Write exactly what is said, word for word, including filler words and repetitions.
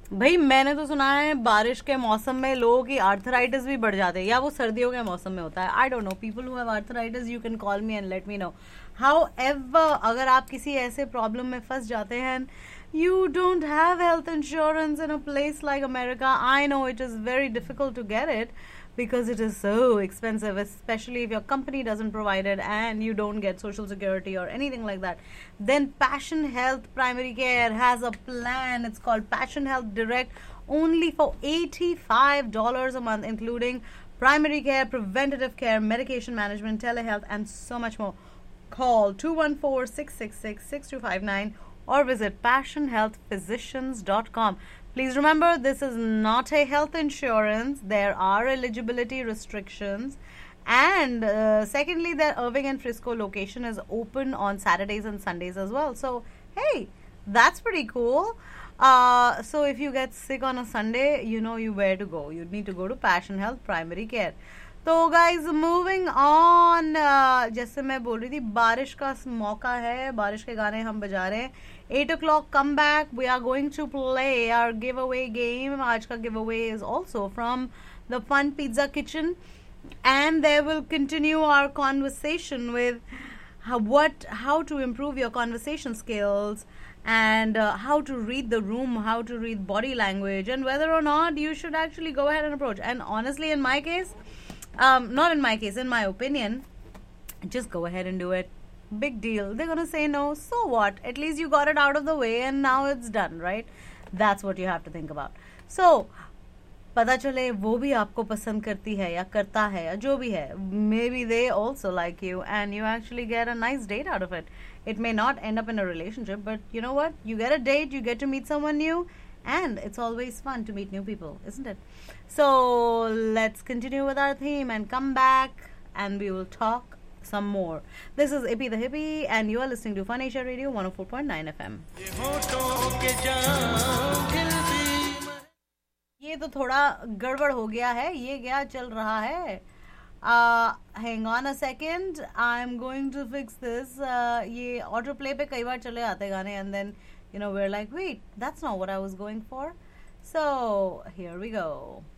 भाई मैंने तो सुना है बारिश के मौसम में लोगों की आर्थराइटिस भी बढ़ जाते हैं, या वो सर्दियों के मौसम में होता है। I don't know, people who have arthritis you can call me and let me know. How ever, अगर आप किसी ऐसे प्रॉब्लम में फंस जाते हैं, you don't have health insurance in a place like America, I know it is very difficult to get it because it is so expensive, especially if your company doesn't provide it and you don't get social security or anything like that. Then Passion Health Primary Care has a plan. It's called Passion Health Direct, only for eighty-five dollars a month, including primary care, preventative care, medication management, telehealth, and so much more. Call two one four, six six six, six two five nine or visit passion health physicians dot com. Please remember, this is not a health insurance. There are eligibility restrictions. And uh, secondly, their Irving and Frisco location is open on Saturdays and Sundays as well. So, hey, that's pretty cool. Uh, so, if you get sick on a Sunday, you know you where to go. You need to go to Passion Health Primary Care. तो guys moving on, जैसे मैं बोल रही थी, बारिश का मौका है, बारिश के गाने हम बजा रहे हैं. Eight O clock come back, we are going to play our give away game. आज का give away is also from the fun pizza kitchen, and there will continue our conversation with what how to improve your conversation skills, and uh, how to read the room, how to read body language, and whether or not you should actually go ahead and approach. And honestly, in my case, um, not in my case, in my opinion, just go ahead and do it. Big deal. They're gonna say no, so what? At least you got it out of the way and now it's done, right? That's what you have to think about. So पता चले वो भी आपको पसंद करती है या करता है या जो भी है, maybe they also like you and you actually get a nice date out of it. It may not end up in a relationship, but you know what? You get a date, you get to meet someone new, and it's always fun to meet new people, isn't it? So let's continue with our theme and come back and we will talk some more. This is Ippy the Hippie and you are listening to Fun Asia Radio one oh four point nine F M. ये तो थोड़ा गड़बड़ हो गया है, ये क्या चल रहा है? uh, hang on a second, I'm going to fix this. uh, ये ऑटो प्ले पे कई बार चले आते गाने and then you know we're like, wait, that's not what I was going for. So here we go.